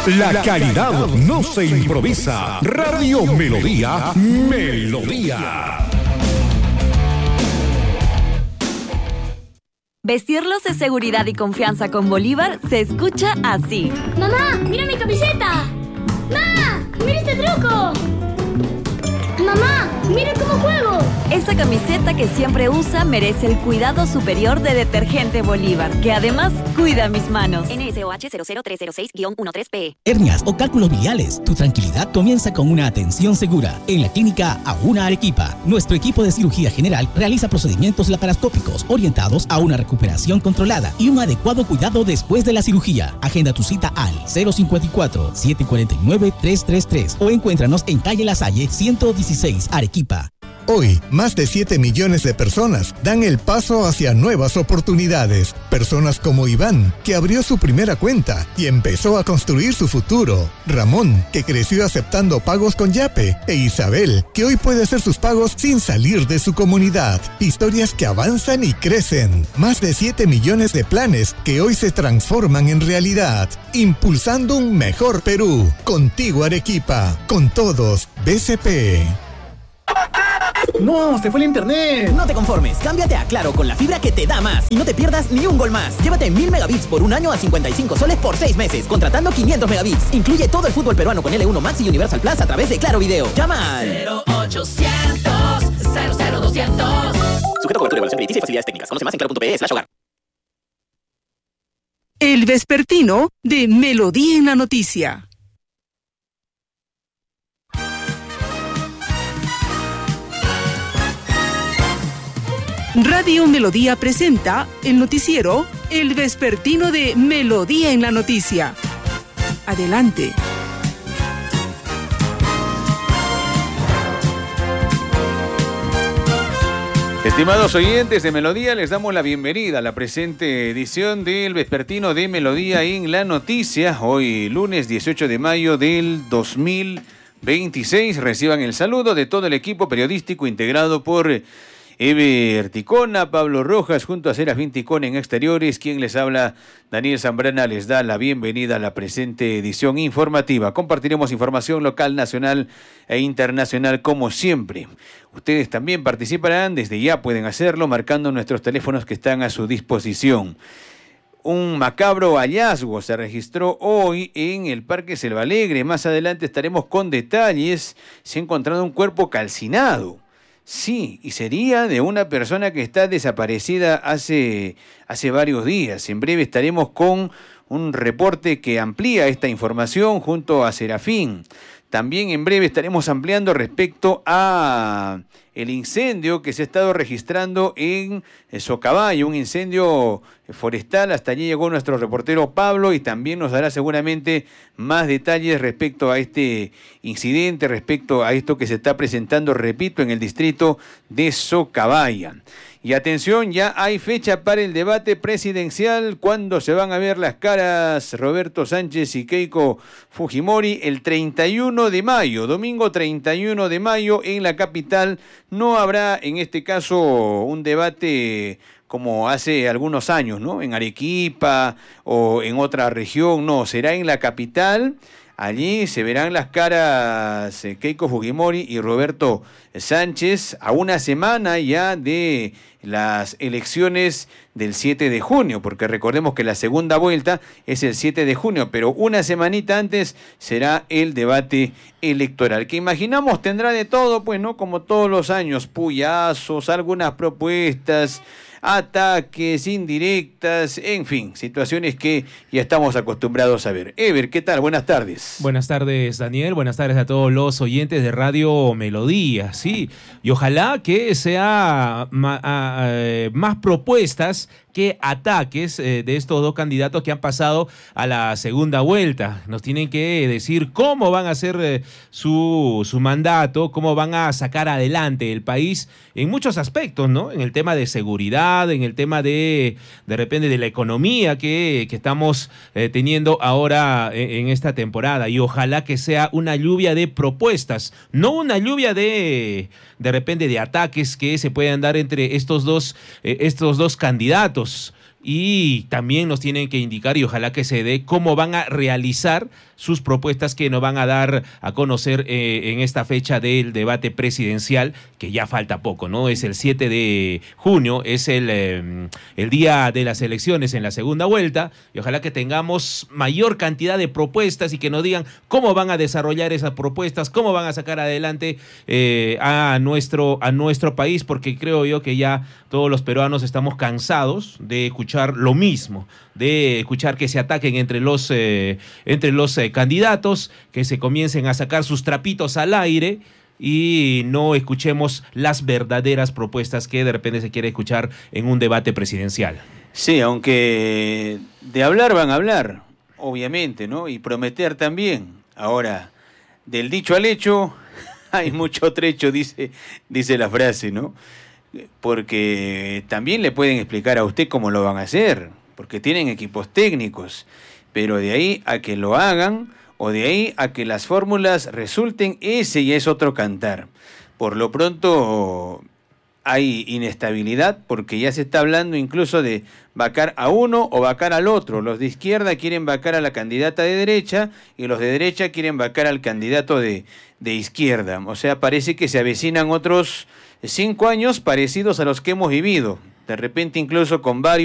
La calidad no se improvisa. Radio Melodía, Melodía. Vestirlos de seguridad y confianza con Bolívar se escucha así. ¡Mamá, mira mi camiseta! ¡Mamá, mira este truco! ¡Mamá, mira cómo juego! Esa camiseta que siempre usa merece el cuidado superior de Detergente Bolívar, que además cuida mis manos. NSOH 00306-13P. Hernias o cálculos biliares. Tu tranquilidad comienza con una atención segura. En la clínica Auna Arequipa, nuestro equipo de cirugía general realiza procedimientos laparoscópicos orientados a una recuperación controlada y un adecuado cuidado después de la cirugía. Agenda tu cita al 054-749-333 o encuéntranos en calle La Salle 116, Arequipa. Hoy, más de 7 millones de personas dan el paso hacia nuevas oportunidades. Personas como Iván, que abrió su primera cuenta y empezó a construir su futuro. Ramón, que creció aceptando pagos con Yape. E Isabel, que hoy puede hacer sus pagos sin salir de su comunidad. Historias que avanzan y crecen. Más de 7 millones de planes que hoy se transforman en realidad. Impulsando un mejor Perú. Contigo, Arequipa. Con todos, BCP. ¡No! ¡Se fue el internet! No te conformes, cámbiate a Claro con la fibra que te da más y no te pierdas ni un gol más. Llévate 1000 megabits por un año a 55 soles por 6 meses, contratando 500 megabits. Incluye todo el fútbol peruano con L1 Max y Universal Plus a través de Claro Video. Llama al 0800 00200. Sujeto a cobertura, evaluación crediticia y facilidades técnicas. Conoce más en claro.pe/hogar. El vespertino de Melodía en la Noticia. Radio Melodía presenta el noticiero El Vespertino de Melodía en la Noticia. Adelante. Estimados oyentes de Melodía, les damos la bienvenida a la presente edición del Vespertino de Melodía en la Noticia. Hoy lunes 18 de mayo del 2026. Reciban el saludo de todo el equipo periodístico integrado por Ever Ticona, Pablo Rojas, junto a Serafín Ticona en Exteriores. Quien les habla, Daniel Zambrana, les da la bienvenida a la presente edición informativa. Compartiremos información local, nacional e internacional como siempre. Ustedes también participarán, desde ya pueden hacerlo marcando nuestros teléfonos que están a su disposición. Un macabro hallazgo se registró hoy en el Parque Selva Alegre. Más adelante estaremos con detalles. Se ha encontrado un cuerpo calcinado. Sí, y sería de una persona que está desaparecida hace varios días. En breve estaremos con un reporte que amplía esta información junto a Serafín. También en breve estaremos ampliando respecto a el incendio que se ha estado registrando en Socavallo, un incendio forestal. Hasta allí llegó nuestro reportero Pablo y también nos dará seguramente más detalles respecto a este incidente, respecto a esto que se está presentando, repito, en el distrito de Socabaya. Y atención, ya hay fecha para el debate presidencial. ¿Cuándo se van a ver las caras Roberto Sánchez y Keiko Fujimori? El 31 de mayo, domingo 31 de mayo en la capital. No habrá en este caso un debate como hace algunos años, ¿no? En Arequipa o en otra región, no, será en la capital. Allí se verán las caras Keiko Fujimori y Roberto Sánchez a una semana ya de las elecciones del 7 de junio, porque recordemos que la segunda vuelta es el 7 de junio, pero una semanita antes será el debate electoral, que imaginamos tendrá de todo, pues, ¿no? Como todos los años, puyazos, algunas propuestas, ataques, indirectas, en fin, situaciones que ya estamos acostumbrados a ver. Ever, ¿qué tal? Buenas tardes. Buenas tardes, Daniel. Buenas tardes a todos los oyentes de Radio Melodía, sí. Y ojalá que sea más propuestas que ataques de estos dos candidatos que han pasado a la segunda vuelta. Nos tienen que decir cómo van a hacer su mandato, cómo van a sacar adelante el país en muchos aspectos, ¿no? En el tema de seguridad, en el tema de repente de la economía que estamos teniendo ahora en esta temporada. Y ojalá que sea una lluvia de propuestas, no una lluvia de repente de ataques que se puedan dar entre estos dos candidatos, y también nos tienen que indicar, y ojalá que se dé, cómo van a realizar sus propuestas que nos van a dar a conocer en esta fecha del debate presidencial, que ya falta poco, ¿no? Es el 7 de junio, es el día de las elecciones en la segunda vuelta, y ojalá que tengamos mayor cantidad de propuestas y que nos digan cómo van a desarrollar esas propuestas, cómo van a sacar adelante a nuestro país, porque creo yo que ya todos los peruanos estamos cansados de escuchar lo mismo, de escuchar que se ataquen entre los candidatos, que se comiencen a sacar sus trapitos al aire y no escuchemos las verdaderas propuestas que de repente se quiere escuchar en un debate presidencial. Sí, aunque de hablar van a hablar, obviamente, ¿no? Y prometer también. Ahora, del dicho al hecho hay mucho trecho, dice la frase, ¿no? Porque también le pueden explicar a usted cómo lo van a hacer, porque tienen equipos técnicos, pero de ahí a que lo hagan o de ahí a que las fórmulas resulten, ese ya es otro cantar. Por lo pronto hay inestabilidad porque ya se está hablando incluso de vacar a uno o vacar al otro. Los de izquierda quieren vacar a la candidata de derecha y los de derecha quieren vacar al candidato de izquierda. O sea, parece que se avecinan otros 5 años parecidos a los que hemos vivido. De repente incluso con varios